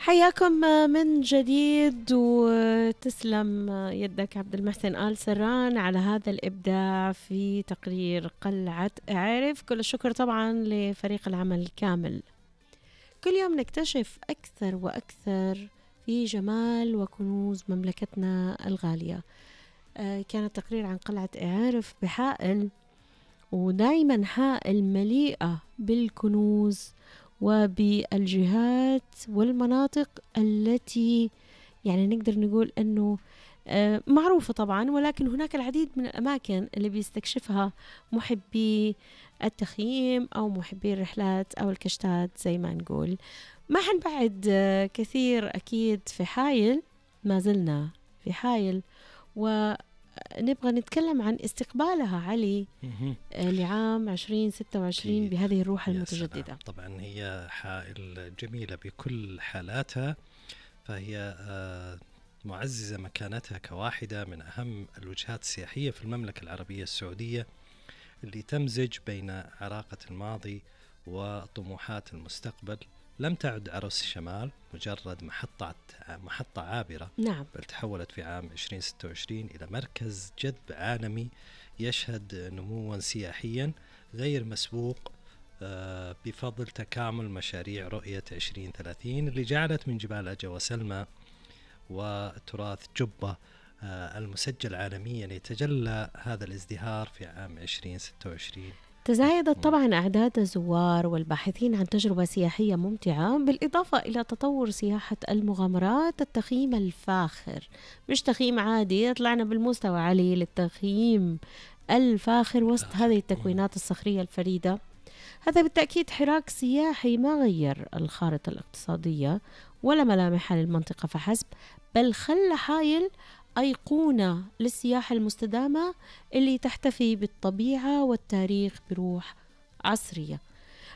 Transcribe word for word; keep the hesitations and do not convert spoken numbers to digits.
حياكم من جديد، وتسلم يدك عبد المحسن آل سران على هذا الإبداع في تقرير قلعة إعارف. كل الشكر طبعا لفريق العمل الكامل. كل يوم نكتشف أكثر وأكثر في جمال وكنوز مملكتنا الغالية. آه كان التقرير عن قلعة إعارف بحائل، ودائما حائل مليئة بالكنوز وبالجهات والمناطق التي يعني نقدر نقول أنه آه معروفة طبعا، ولكن هناك العديد من الأماكن اللي بيستكشفها محبي التخييم أو محبي الرحلات أو الكشتات زي ما نقول. ما حنبعد آه كثير أكيد في حايل، ما زلنا في حايل، ونبغى نتكلم عن استقبالها علي لعام عشرين ستة وعشرين بهذه الروح المتجددة. سلام. طبعا هي حائل جميلة بكل حالاتها، فهي معززة مكانتها كواحدة من أهم الوجهات السياحية في المملكة العربية السعودية، اللي تمزج بين عراقة الماضي وطموحات المستقبل. لم تعد عروس الشمال مجرد محطة محطة عابرة، نعم، بل تحولت في عام عشرين ستة وعشرين إلى مركز جذب عالمي يشهد نمواً سياحياً غير مسبوق بفضل تكامل مشاريع رؤية عشرين ثلاثين اللي جعلت من جبال أجا وسلمى وتراث جبة المسجل عالمياً يتجلى هذا الازدهار في عام عشرين ستة وعشرين. تزايدت طبعا أعداد الزوار والباحثين عن تجربة سياحية ممتعة، بالإضافة إلى تطور سياحة المغامرات. التخييم الفاخر مش تخييم عادي، طلعنا بالمستوى علي للتخييم الفاخر وسط هذه التكوينات الصخرية الفريدة. هذا بالتأكيد حراك سياحي ما غير الخارطة الاقتصادية ولا ملامحها للمنطقة فحسب، بل خلى حايل أيقونة للسياحة المستدامة اللي تحتفي بالطبيعة والتاريخ بروح عصرية.